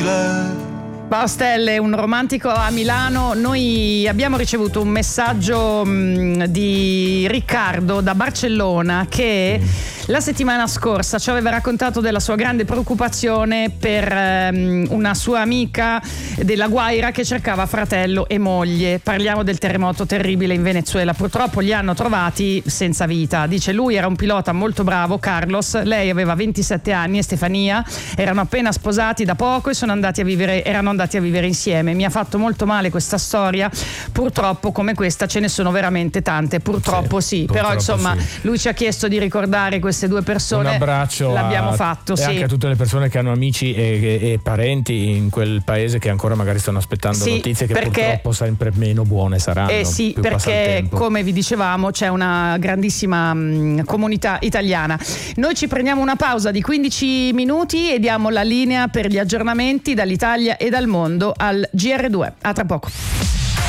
Baustelle, un romantico a Milano. Noi abbiamo ricevuto un messaggio di Riccardo da Barcellona che la settimana scorsa ci aveva raccontato della sua grande preoccupazione per una sua amica della Guaira che cercava fratello e moglie. Parliamo del terremoto terribile in Venezuela. Purtroppo li hanno trovati senza vita. Dice lui era un pilota molto bravo, Carlos, lei aveva 27 anni e Stefania erano appena sposati da poco e erano andati a vivere insieme. Mi ha fatto molto male questa storia, purtroppo come questa ce ne sono veramente tante, purtroppo sì, però insomma sì. Lui ci ha chiesto di ricordare queste due persone, un abbraccio, l'abbiamo fatto e sì. Anche a tutte le persone che hanno amici e parenti in quel paese che ancora magari stanno aspettando sì, notizie che perché, purtroppo sempre meno buone saranno. Sì, più perché come vi dicevamo c'è una grandissima comunità italiana. Noi ci prendiamo una pausa di 15 minuti e diamo la linea per gli aggiornamenti dall'Italia e dal mondo al GR2. A tra poco.